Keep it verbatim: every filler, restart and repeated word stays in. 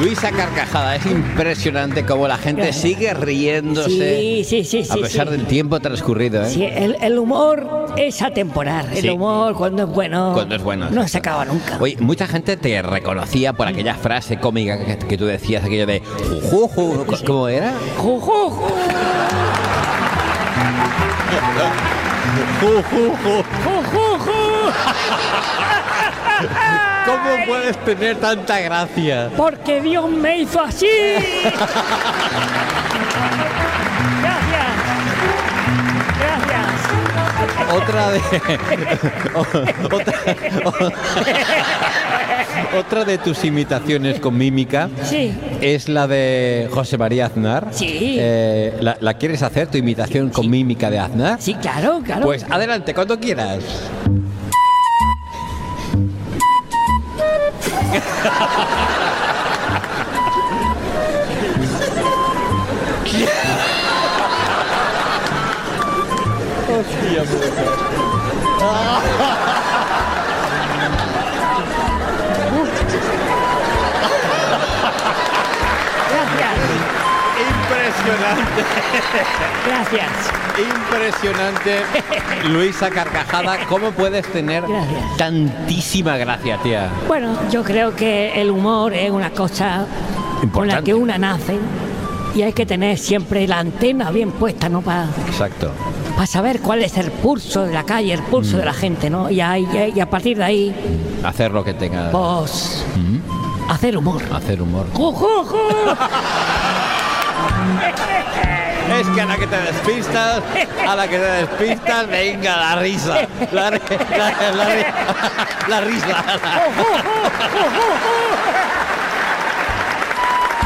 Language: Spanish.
Luisa Carcajada, es impresionante cómo la gente sigue riéndose Sí, sí, sí, a sí, pesar sí. del tiempo transcurrido, ¿eh? Sí, el, el humor es atemporal. El Sí. humor, cuando es bueno, Cuando es bueno, no exacto. se acaba nunca. Oye, mucha gente te reconocía por aquella frase cómica que, que tú decías, aquello de jujuju, ¿cómo era? Ju, ju, ju. Jujuju. Ju, ju, ju. ¿Cómo puedes tener tanta gracia? Porque Dios me hizo así. Gracias. Gracias. Otra de otra, otra de tus imitaciones con mímica Sí. es la de José María Aznar. Sí. Eh, ¿la, la quieres hacer, tu imitación con Sí. mímica de Aznar? Sí, claro, claro. Pues adelante, cuando quieras. Hostia puta. Gracias. Impresionante. Gracias. Impresionante. Luisa Carcajada, ¿cómo puedes tener Gracias. tantísima gracia, tía? Bueno, yo creo que el humor es una cosa con Importante. la que una nace y hay que tener siempre la antena bien puesta, ¿no? Para Exacto. para saber cuál es el pulso de la calle, el pulso Mm. de la gente, ¿no? Y, ahí- y a partir de ahí, Hacer lo que tenga. pues, Mm. hacer humor. Hacer humor. ¡Ju, ju, ju! Es que a la que te despistas, a la que te despistas, venga la risa. La, ri- la, la ri- la risa. ¡Ju, ju, ju, ju, ju!